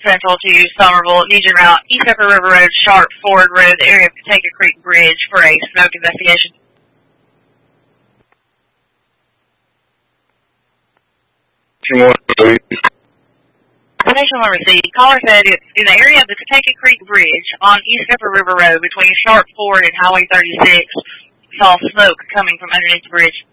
Central to Somerville, Legion Route, East Upper River Road, Sharp, Ford Road, the area of Catawba Creek Bridge for a smoke investigation. Information on receipt. Caller said it's in the area of the Catawba Creek Bridge on East Upper River Road between Sharp Ford and Highway 36. Saw smoke coming from underneath the bridge.